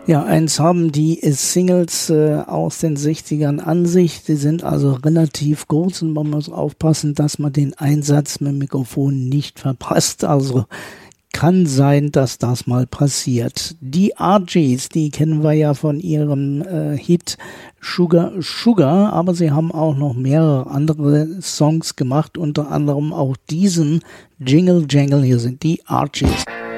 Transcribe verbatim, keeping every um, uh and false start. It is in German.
Ja, eins haben die Singles äh, aus den sechzigern an sich. Die sind also relativ kurz und man muss aufpassen, dass man den Einsatz mit dem Mikrofon nicht verpasst. Also kann sein, dass das mal passiert. Die R Gs, die kennen wir ja von ihrem äh, Hit Sugar Sugar, aber sie haben auch noch mehrere andere Songs gemacht, unter anderem auch diesen Jingle Jangle. Hier sind die R Gs.